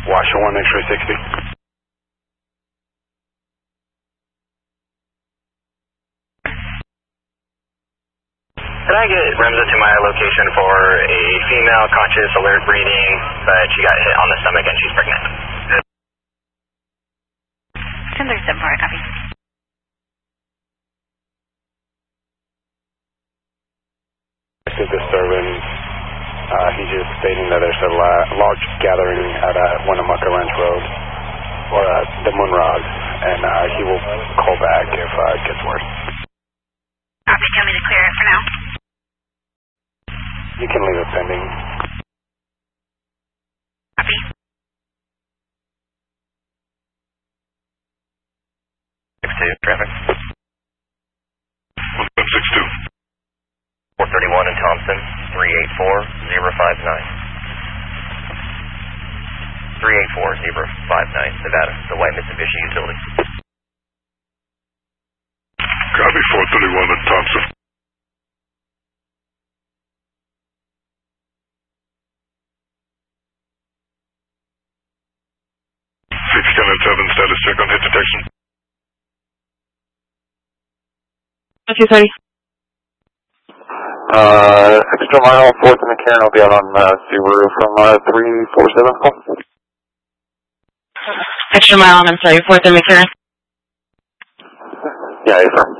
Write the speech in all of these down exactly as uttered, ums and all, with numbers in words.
Washer one, X-ray sixty. Can I get Remza to my location for a female conscious alert breathing, but she got hit on the stomach and she's pregnant? ten thirty-seven four, copy. This disturbance, uh, he's just stating that there's a la- large gathering at uh, Winnemucca Ranch Road, or uh, the Moonrod, and uh, he will call back if uh, it gets worse. Copy, tell me to clear it for now. You can leave it pending. Copy. six two, traffic. one seven six two. four thirty-one in Thompson, three eight four zero five nine. three eight four zero five nine, Nevada, the white Mitsubishi utility. Copy, four thirty-one in Thompson. six ten and seven, status check on hit detection. two thirty. Uh, extra mile, fourth and McCarran will be out on uh, Subaru from uh, three four seven. Extra mile, I'm sorry, fourth and McCarran. Yeah, you're from.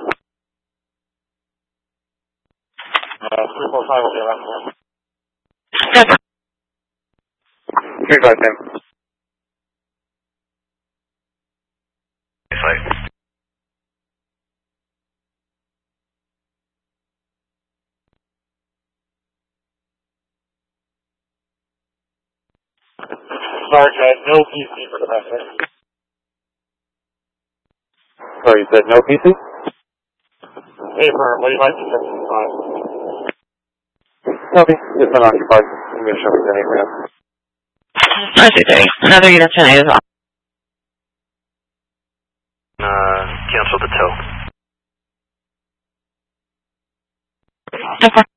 Uh, three four five will be out. Yes. three five ten. Flight. Sorry, guys, no P C for the message. Sorry, you said no P C? Hey, for what do you like to say? Copy. It's unoccupied. I'm going to show you the name. I see, Terry. Another unit tonight as well. Uh, cancel the tow. Okay.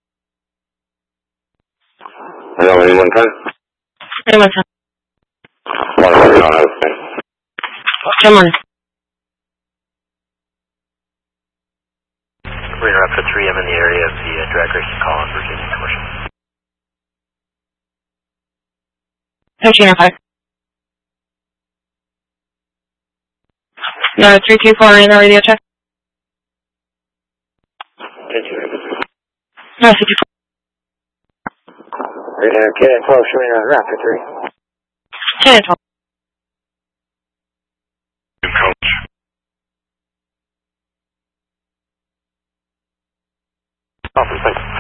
Hello, anyone ten? Anyone ten? One forty on out. Come on. Radar up to three M in the area of the uh, drag racing call on Virginia Commercial. thirteen oh five. No, three two four in the radio check. No, six two four. Radar K and twelve showing on Raptor three. ten and twelve. In college. Awesome, thanks.